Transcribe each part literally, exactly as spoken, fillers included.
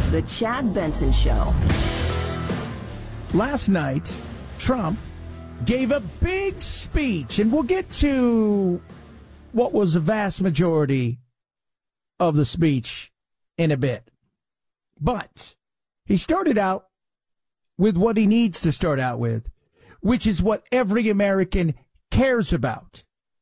The Chad Benson Show. Last night, Trump gave a big speech, and we'll get to what was a vast majority of the speech in a bit. But he started out with what he needs to start out with, which is what every American cares about,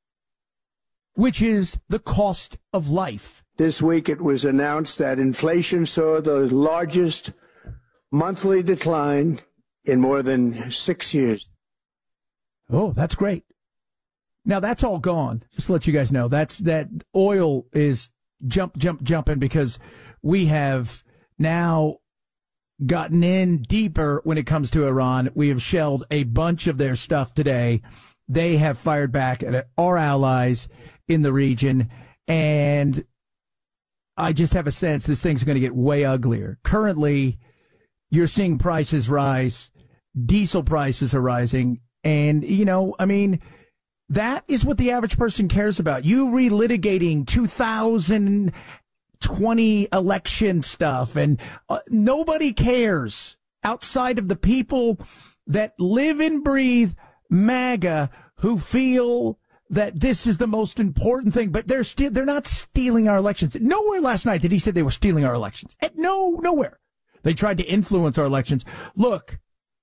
which is the cost of life. This week it was announced that inflation saw the largest monthly decline in more than six years. Oh, that's great. Now, that's all gone. Just to let you guys know, that's that oil is jump, jump, jumping because we have now gotten in deeper when it comes to Iran. We have shelled a bunch of their stuff today. They have fired back at our allies in the region, and I just have a sense this thing's going to get way uglier. Currently, you're seeing prices rise. Diesel prices are rising. And, you know, I mean, that is what the average person cares about. You relitigating two thousand twenty election stuff, and uh, nobody cares outside of the people that live and breathe MAGA who feel that this is the most important thing, but they're still, they're not stealing our elections. Nowhere last night did he say they were stealing our elections. At no, nowhere. They tried to influence our elections. Look,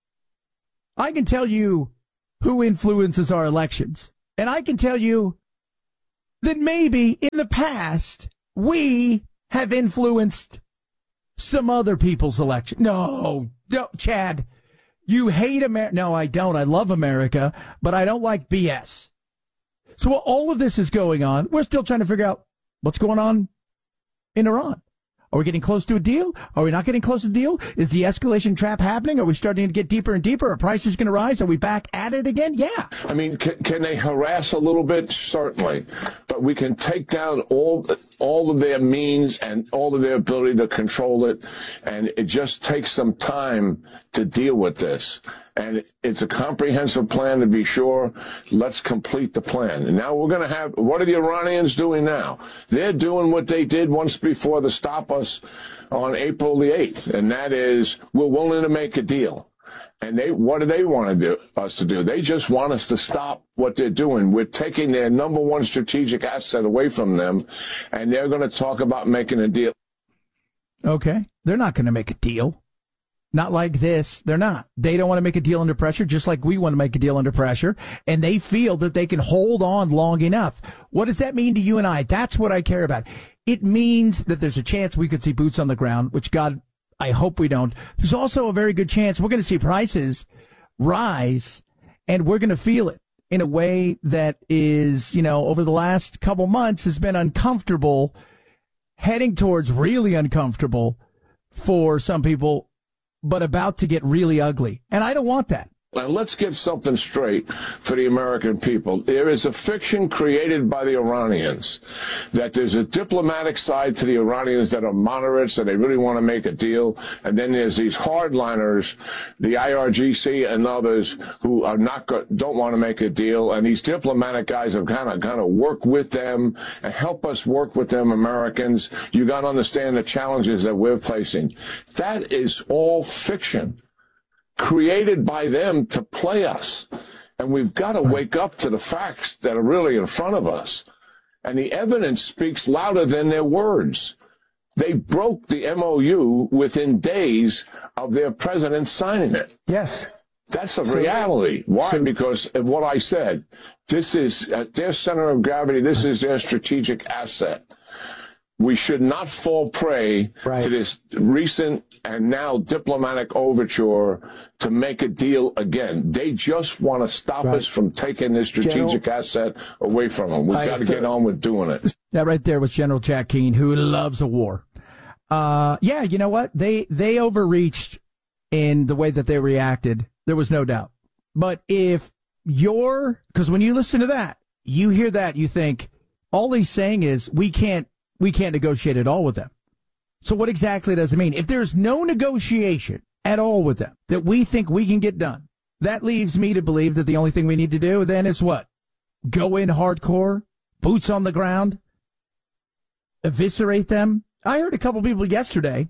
I can tell you who influences our elections, and I can tell you that maybe in the past we have influenced some other people's election. No, no, Chad, you hate America. No, I don't. I love America, but I don't like B S. So while all of this is going on, we're still trying to figure out what's going on in Iran. Are we getting close to a deal? Are we not getting close to a deal? Is the escalation trap happening? Are we starting to get deeper and deeper? Are prices going to rise? Are we back at it again? Yeah. I mean, can, can they harass a little bit? Certainly. But we can take down all all of their means and all of their ability to control it. And it just takes some time to deal with this. And it's a comprehensive plan, to be sure. Let's complete the plan. And now we're going to have, what are the Iranians doing now? They're doing what they did once before to stop us on April the eighth. And that is, we're willing to make a deal. And they, what do they want to do, us to do? They just want us to stop what they're doing. We're taking their number one strategic asset away from them, and they're going to talk about making a deal. Okay. They're not going to make a deal. Not like this. They're not. They don't want to make a deal under pressure, just like we want to make a deal under pressure. And they feel that they can hold on long enough. What does that mean to you and I? That's what I care about. It means that there's a chance we could see boots on the ground, which God, I hope we don't. There's also a very good chance we're going to see prices rise, and we're going to feel it in a way that is, you know, over the last couple months has been uncomfortable, heading towards really uncomfortable for some people, but about to get really ugly. And I don't want that. Now, let's get something straight for the American people. There is a fiction created by the Iranians that there's a diplomatic side to the Iranians that are moderates and they really want to make a deal. And then there's these hardliners, the I R G C and others who are not go- don't want to make a deal. And these diplomatic guys have kind of kind of work with them and help us work with them, Americans. You got to understand the challenges that we're facing. That is all fiction, created by them to play us. And we've got to wake up to the facts that are really in front of us. And the evidence speaks louder than their words. They broke the M O U within days of their president signing it. Yes. That's a reality. Why? So, because of what I said. This is at their center of gravity. This is their strategic asset. We should not fall prey right. to this recent and now diplomatic overture to make a deal again. They just want to stop right. us from taking this strategic General, asset away from them. We've got to get on with doing it. That right there was General Jack Keane, who loves a war. Uh, yeah, you know what? They, they overreached in the way that they reacted. There was no doubt. But if you're, because when you listen to that, you hear that, you think, all he's saying is we can't, we can't negotiate at all with them. So what exactly does it mean? If there's no negotiation at all with them that we think we can get done, that leaves me to believe that the only thing we need to do then is what? Go in hardcore, boots on the ground, eviscerate them. I heard a couple people yesterday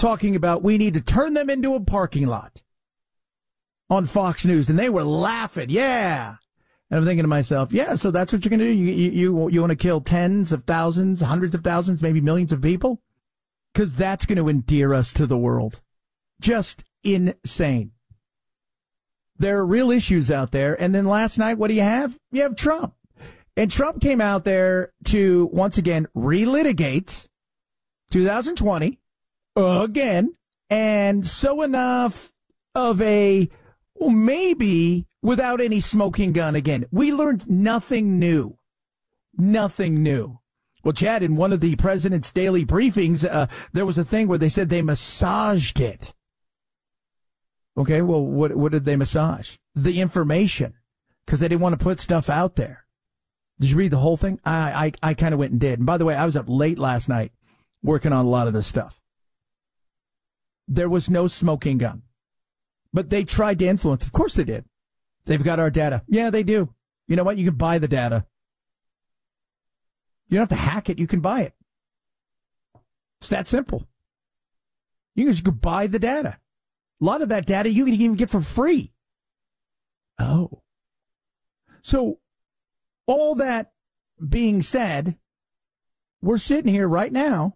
talking about we need to turn them into a parking lot on Fox News, and they were laughing. Yeah. And I'm thinking to myself, yeah, so that's what you're going to do? You, you, you, you want to kill tens of thousands, hundreds of thousands, maybe millions of people? Because that's going to endear us to the world. Just insane. There are real issues out there. And then last night, what do you have? You have Trump. And Trump came out there to, once again, relitigate two thousand twenty again. And so enough of a, well, maybe without any smoking gun again. We learned nothing new. Nothing new. Well, Chad, in one of the president's daily briefings, uh, there was a thing where they said they massaged it. Okay, well, what what did they massage? The information, because they didn't want to put stuff out there. Did you read the whole thing? I I, I kind of went and did. And by the way, I was up late last night working on a lot of this stuff. There was no smoking gun. But they tried to influence. Of course they did. They've got our data. Yeah, they do. You know what? You can buy the data. You don't have to hack it. You can buy it. It's that simple. You can just go buy the data. A lot of that data you can even get for free. Oh. So all that being said, we're sitting here right now,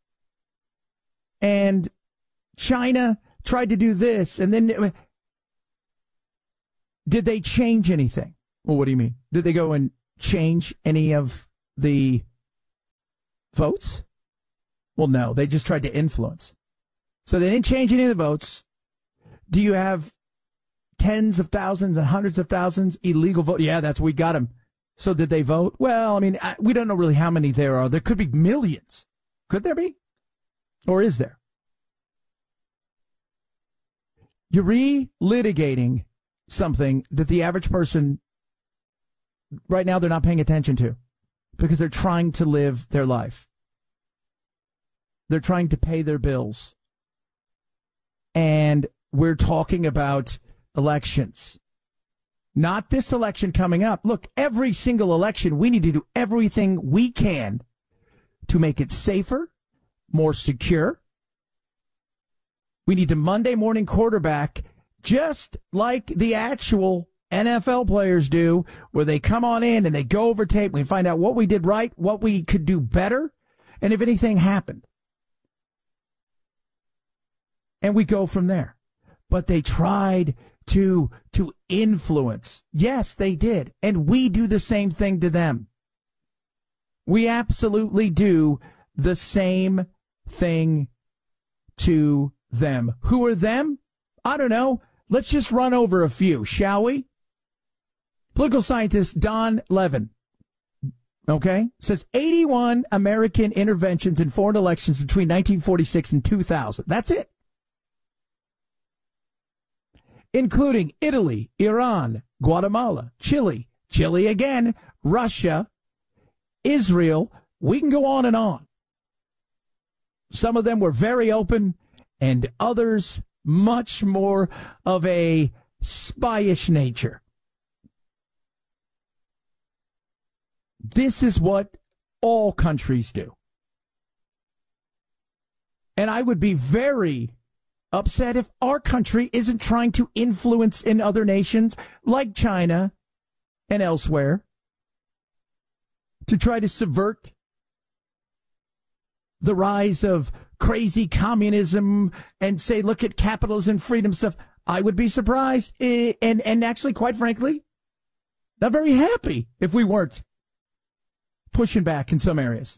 and China tried to do this, and then did they change anything? Well, what do you mean? Did they go and change any of the votes? Well, no, they just tried to influence. So they didn't change any of the votes. Do you have tens of thousands and hundreds of thousands illegal votes? Yeah, that's, we got them. So did they vote? Well, I mean, I, we don't know really how many there are. There could be millions. Could there be? Or is there? You're relitigating something that the average person, right now, they're not paying attention to because they're trying to live their life. They're trying to pay their bills. And we're talking about elections. Not this election coming up. Look, every single election, we need to do everything we can to make it safer, more secure. We need to Monday morning quarterback just like the actual N F L players do, where they come on in and they go over tape. We find out what we did right, what we could do better, and if anything happened. And we go from there. But they tried to to influence. Yes, they did. And we do the same thing to them. We absolutely do the same thing to them. Who are them? I don't know. Let's just run over a few, shall we? Political scientist Don Levin, okay, says eighty-one American interventions in foreign elections between nineteen forty-six and two thousand. That's it. Including Italy, Iran, Guatemala, Chile, Chile again, Russia, Israel. We can go on and on. Some of them were very open, and others much more of a spyish nature. This is what all countries do. And I would be very upset if our country isn't trying to influence in other nations like China and elsewhere to try to subvert the rise of crazy communism and say, look at capitalism, freedom stuff. I would be surprised and, and actually, quite frankly, not very happy if we weren't pushing back in some areas.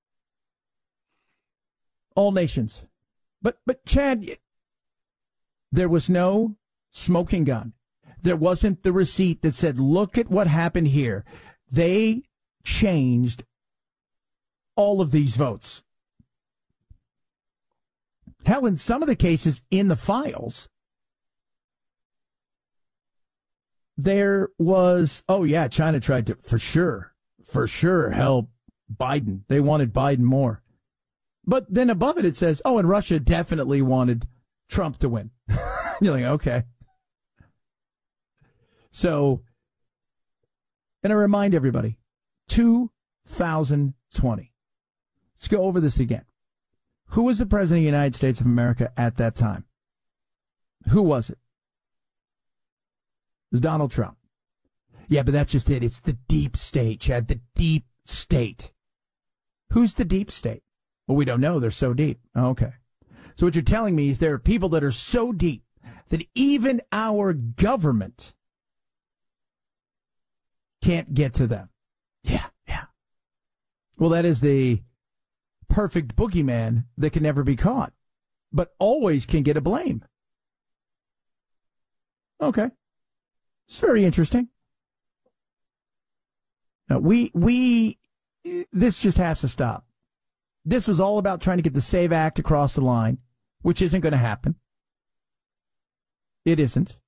All nations. But, but Chad, there was no smoking gun. There wasn't the receipt that said, look at what happened here. They changed all of these votes. Hell, in some of the cases in the files, there was, oh yeah, China tried to, for sure, for sure, help Biden. They wanted Biden more. But then above it, it says, oh, and Russia definitely wanted Trump to win. You're like, okay. So, and I remind everybody, two thousand twenty. Let's go over this again. Who was the president of the United States of America at that time? Who was it? It was Donald Trump. Yeah, but that's just it. It's the deep state, Chad, the deep state. Who's the deep state? Well, we don't know. They're so deep. Okay. So what you're telling me is there are people that are so deep that even our government can't get to them. Yeah, yeah. Well, that is the perfect boogeyman that can never be caught, but always can get a blame. Okay. It's very interesting. Now, we, we, this just has to stop. This was all about trying to get the SAVE Act across the line, which isn't going to happen. It isn't.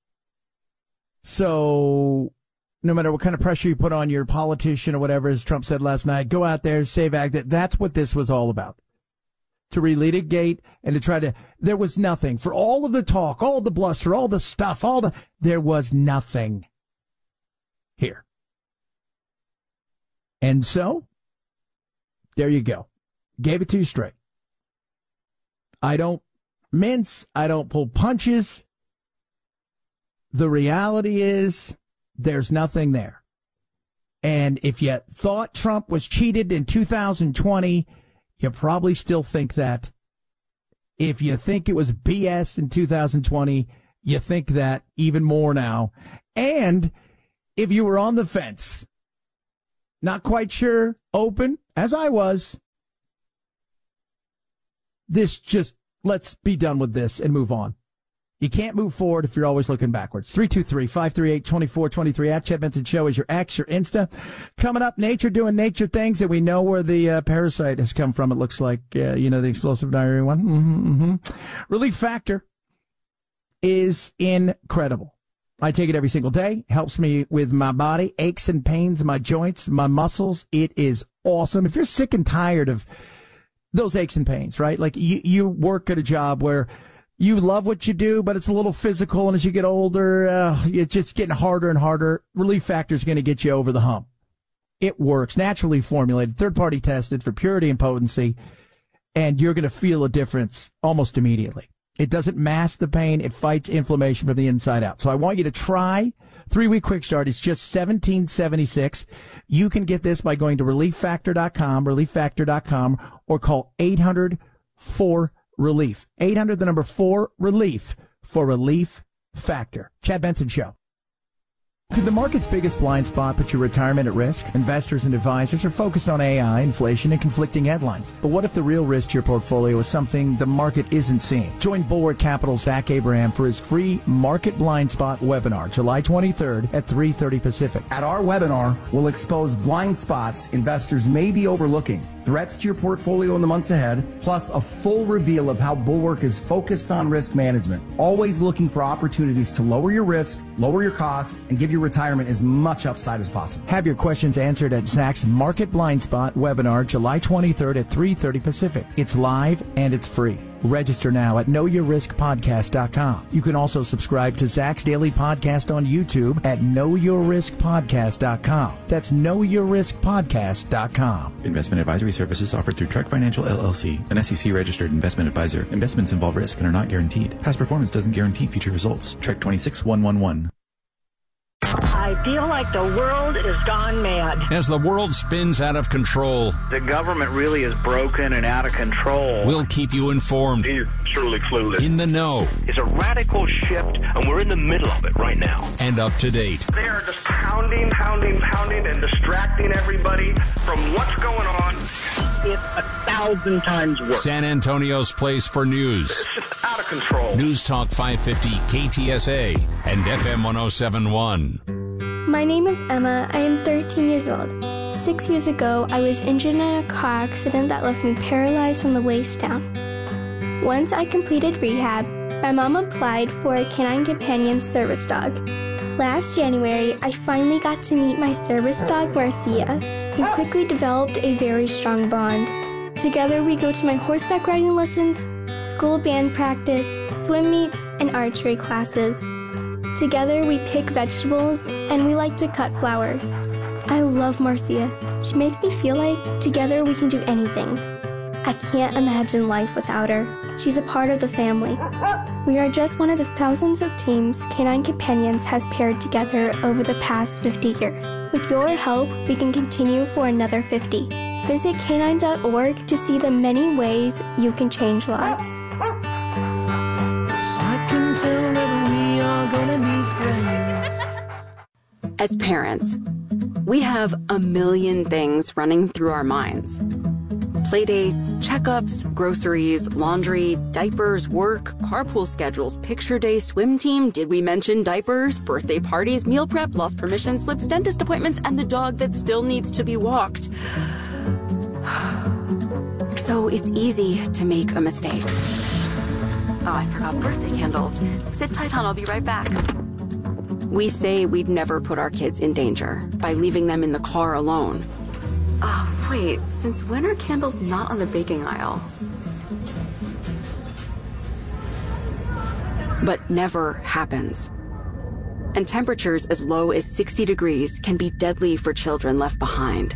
So no matter what kind of pressure you put on your politician or whatever, as Trump said last night, go out there, SAVE Act. That's what this was all about. To relitigate and to try to, there was nothing. For all of the talk, all the bluster, all the stuff, all the, there was nothing here. And so, there you go. Gave it to you straight. I don't mince. I don't pull punches. The reality is there's nothing there. And if you thought Trump was cheated in two thousand twenty, you probably still think that. If you think it was B S in two thousand twenty, you think that even more now. And if you were on the fence, not quite sure, open, as I was, this just, let's be done with this and move on. You can't move forward if you're always looking backwards. three two three, five three eight, two four two three at Chad Benson Show is your X, your Insta. Coming up, nature doing nature things, and we know where the uh, parasite has come from. It looks like, uh, you know, the explosive diarrhea one. Mm-hmm, mm-hmm. Relief Factor is incredible. I take it every single day. Helps me with my body, aches and pains, my joints, my muscles. It is awesome. If you're sick and tired of those aches and pains, right? Like you, you work at a job where you love what you do, but it's a little physical, and as you get older, uh, it's just getting harder and harder. Relief Factor is going to get you over the hump. It works. Naturally formulated, third-party tested for purity and potency, and you're going to feel a difference almost immediately. It doesn't mask the pain. It fights inflammation from the inside out. So I want you to try three-week quick start. It's just seventeen seventy-six. You can get this by going to relief factor dot com, relief factor dot com, or call eight hundred four relief. eight hundred, the number four, relief for Relief Factor. Chad Benson Show. Could the market's biggest blind spot put your retirement at risk? Investors and advisors are focused on A I, inflation, and conflicting headlines. But what if the real risk to your portfolio is something the market isn't seeing? Join Bulwark Capital's Zach Abraham for his free Market Blind Spot webinar, July twenty-third at three thirty Pacific. At our webinar, we'll expose blind spots investors may be overlooking, threats to your portfolio in the months ahead, plus a full reveal of how Bulwark is focused on risk management, always looking for opportunities to lower your risk, lower your cost, and give your retirement as much upside as possible. Have your questions answered at Zach's Market Blind Spot webinar, July twenty-third at three thirty Pacific. It's live and it's free. Register now at know your risk podcast dot com. You can also subscribe to Zach's daily podcast on YouTube at know your risk podcast dot com. That's know your risk podcast dot com. Investment advisory services offered through Trek Financial L L C, an S E C-registered investment advisor. Investments involve risk and are not guaranteed. Past performance doesn't guarantee future results. Trek twenty-six one one one. I feel like the world is gone mad. As the world spins out of control, the government really is broken and out of control. We'll keep you informed. He's truly clueless. In the know. It's a radical shift, and we're in the middle of it right now. And up to date. They are just pounding, pounding, pounding, and distracting everybody from what's going on. It's a thousand times worse. San Antonio's place for news. It's just out of control. News Talk five fifty K T S A and F M one oh seven point one. My name is Emma. I am thirteen years old. Six years ago, I was injured in a car accident that left me paralyzed from the waist down. Once I completed rehab, my mom applied for a Canine Companion service dog. Last January, I finally got to meet my service dog, Marcia. We quickly developed a very strong bond. Together, we go to my horseback riding lessons, school band practice, swim meets, and archery classes. Together, we pick vegetables, and we like to cut flowers. I love Marcia. She makes me feel like together we can do anything. I can't imagine life without her. She's a part of the family. We are just one of the thousands of teams Canine Companions has paired together over the past fifty years. With your help, we can continue for another fifty. Visit canine dot org to see the many ways you can change lives. I can tell that we are gonna be friends. As parents, we have a million things running through our minds. Playdates, checkups, groceries, laundry, diapers, work, carpool schedules, picture day, swim team, did we mention diapers, birthday parties, meal prep, lost permission slips, dentist appointments, and the dog that still needs to be walked. So it's easy to make a mistake. Oh, I forgot birthday candles. Sit tight, hon, I'll be right back. We say we'd never put our kids in danger by leaving them in the car alone. Oh, wait, since when are candles not on the baking aisle? But never happens. And temperatures as low as sixty degrees can be deadly for children left behind.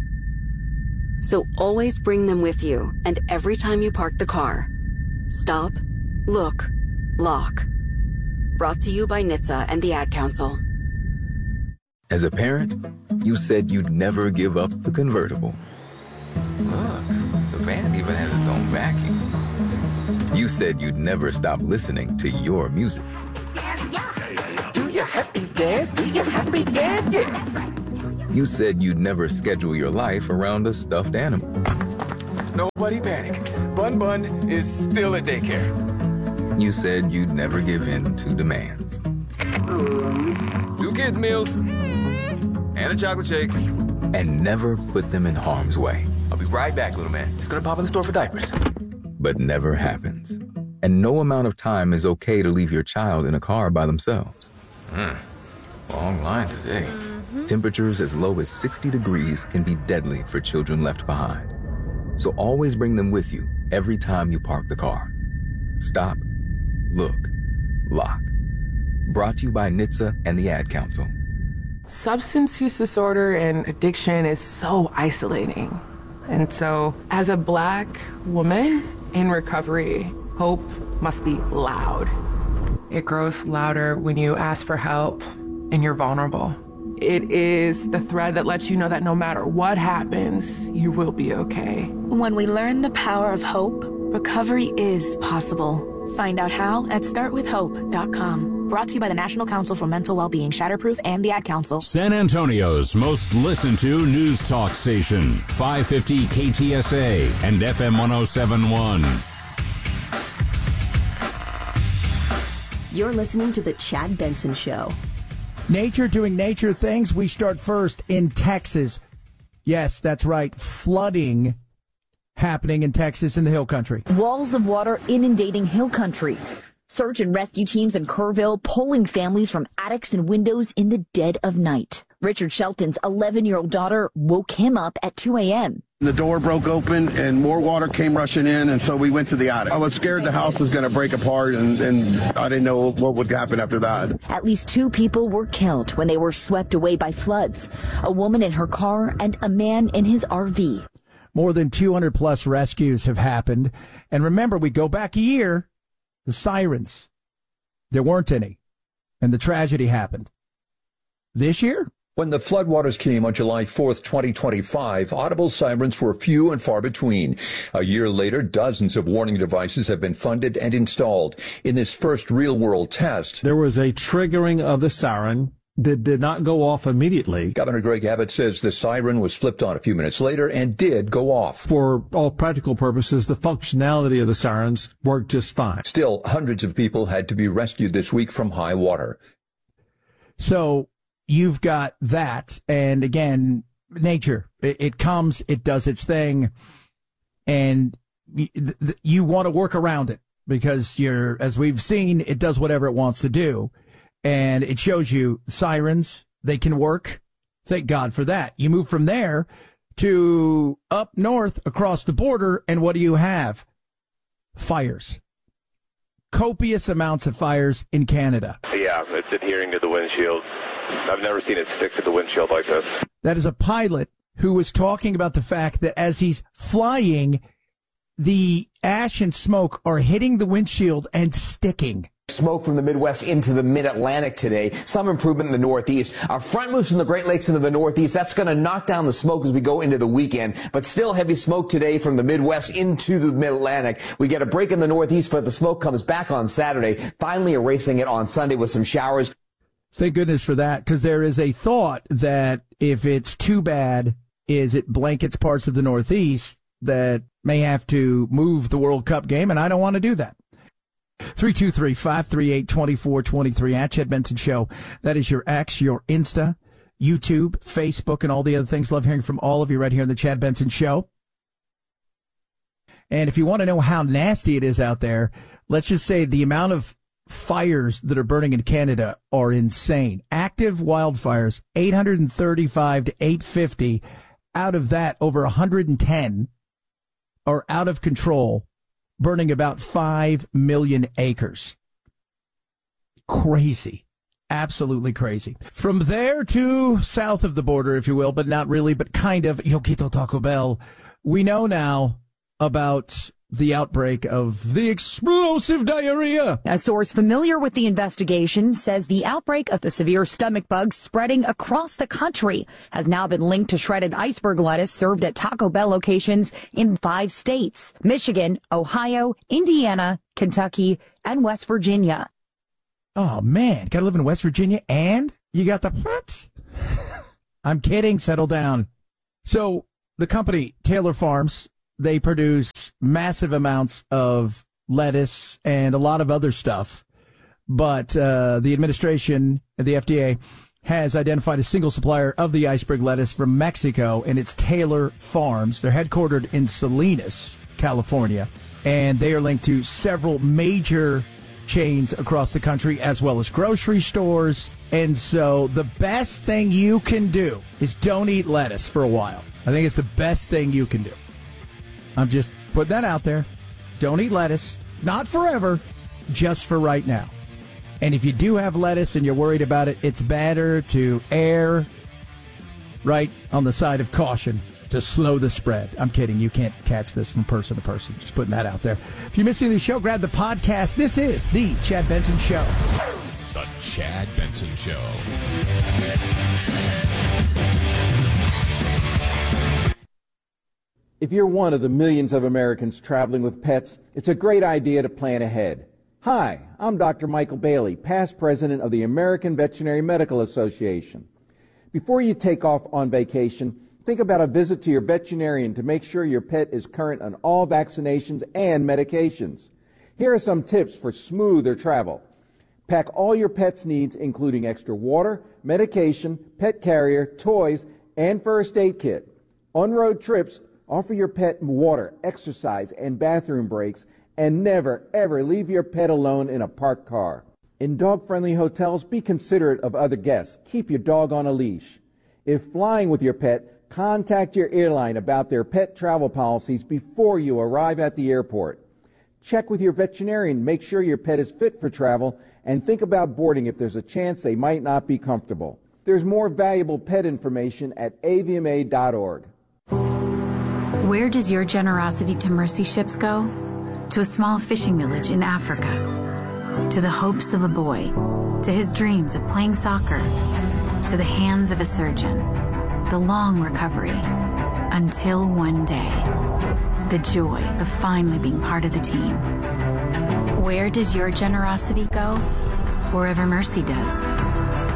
So always bring them with you, and every time you park the car, stop, look, lock. Brought to you by N H T S A and the Ad Council. As a parent, you said you'd never give up the convertible. Look, the van even has its own vacuum. You said you'd never stop listening to your music. Do your happy dance, do your happy dance, yeah. You said you'd never schedule your life around a stuffed animal. Nobody panic. Bun Bun is still at daycare. You said you'd never give in to demands. Two kids' meals and a chocolate shake. And never put them in harm's way. I'll be right back, little man. Just gonna pop in the store for diapers. But never happens. And no amount of time is okay to leave your child in a car by themselves. Hmm. Long line today. Mm-hmm. Temperatures as low as sixty degrees can be deadly for children left behind. So always bring them with you every time you park the car. Stop, look, lock. Brought to you by N H T S A and the Ad Council. Substance use disorder and addiction is so isolating. And so, as a Black woman in recovery, hope must be loud. It grows louder when you ask for help and you're vulnerable. It is the thread that lets you know that no matter what happens, you will be okay. When we learn the power of hope, recovery is possible. Find out how at start with hope dot com. Brought to you by the National Council for Mental Wellbeing, Shatterproof, and the Ad Council. San Antonio's most listened to news talk station, five fifty K T S A and F M one oh seven point one. You're listening to The Chad Benson Show. Nature doing nature things. We start first in Texas. Yes, that's right. Flooding happening in Texas in the Hill Country. Walls of water inundating Hill Country. Search and rescue teams in Kerrville pulling families from attics and windows in the dead of night. Richard Shelton's eleven-year-old daughter woke him up at two a.m. The door broke open and more water came rushing in, and so we went to the attic. I was scared the house was going to break apart, and, and I didn't know what would happen after that. At least two people were killed when they were swept away by floods. A woman in her car and a man in his R V. More than two hundred plus rescues have happened. And remember, we go back a year, the sirens, there weren't any, and the tragedy happened. This year? When the floodwaters came on July fourth, twenty twenty-five, audible sirens were few and far between. A year later, dozens of warning devices have been funded and installed. In this first real-world test, there was a triggering of the siren that did not go off immediately. Governor Greg Abbott says the siren was flipped on a few minutes later and did go off. For all practical purposes, the functionality of the sirens worked just fine. Still, hundreds of people had to be rescued this week from high water. So you've got that, and again, nature. It, it comes, it does its thing, and you, you want to work around it because you're, as we've seen, it does whatever it wants to do. And it shows you sirens, they can work. Thank God for that. You move from there to up north across the border, and what do you have? Fires. Copious amounts of fires in Canada. Yeah, it's adhering to the windshield. I've never seen it stick to the windshield like this. That is a pilot who was talking about the fact that as he's flying, the ash and smoke are hitting the windshield and sticking. Smoke from the Midwest into the mid-Atlantic today. Some improvement in the Northeast. Our front moves from the Great Lakes into the Northeast. That's going to knock down the smoke as we go into the weekend. But still heavy smoke today from the Midwest into the mid-Atlantic. We get a break in the Northeast, but the smoke comes back on Saturday, finally erasing it on Sunday with some showers. Thank goodness for that, because there is a thought that if it's too bad, is it blankets parts of the Northeast that may have to move the World Cup game, and I don't want to do that. three two three, five three eight, two four two three at Chad Benson Show. That is your X, your Insta, YouTube, Facebook, and all the other things. Love hearing from all of you right here on the Chad Benson Show. And if you want to know how nasty it is out there, let's just say the amount of fires that are burning in Canada are insane. Active wildfires, eight hundred thirty-five to eight hundred fifty. Out of that, over one hundred ten are out of control, burning about five million acres. Crazy. Absolutely crazy. From there to south of the border, if you will, but not really, but kind of, Yoquito Taco Bell, we know now about the outbreak of the explosive diarrhea. A source familiar with the investigation says the outbreak of the severe stomach bug spreading across the country has now been linked to shredded iceberg lettuce served at Taco Bell locations in five states: Michigan, Ohio, Indiana, Kentucky, and West Virginia. Oh, man. Gotta live in West Virginia, and you got the what? I'm kidding. Settle down. So the company, Taylor Farms, they produce massive amounts of lettuce and a lot of other stuff. But uh, the administration, the F D A, has identified a single supplier of the iceberg lettuce from Mexico, and it's Taylor Farms. They're headquartered in Salinas, California, and they are linked to several major chains across the country, as well as grocery stores. And so the best thing you can do is don't eat lettuce for a while. I think it's the best thing you can do. I'm just putting that out there. Don't eat lettuce. Not forever, just for right now. And if you do have lettuce and you're worried about it, it's better to err right on the side of caution to slow the spread. I'm kidding. You can't catch this from person to person. Just putting that out there. If you're missing the show, grab the podcast. This is The Chad Benson Show. The Chad Benson Show. If you're one of the millions of Americans traveling with pets, it's a great idea to plan ahead. Hi, I'm Doctor Michael Bailey, past president of the American Veterinary Medical Association. Before you take off on vacation, think about a visit to your veterinarian to make sure your pet is current on all vaccinations and medications. Here are some tips for smoother travel. Pack all your pet's needs, including extra water, medication, pet carrier, toys, and first aid kit. On-road trips, offer your pet water, exercise, and bathroom breaks, and never, ever leave your pet alone in a parked car. In dog-friendly hotels, be considerate of other guests. Keep your dog on a leash. If flying with your pet, contact your airline about their pet travel policies before you arrive at the airport. Check with your veterinarian, make sure your pet is fit for travel, and think about boarding if there's a chance they might not be comfortable. There's more valuable pet information at A V M A dot org. Where does your generosity to mercy ships go? To a small fishing village in Africa. To the hopes of a boy. To his dreams of playing soccer. To the hands of a surgeon. The long recovery. Until one day. The joy of finally being part of the team. Where does your generosity go? Wherever mercy does.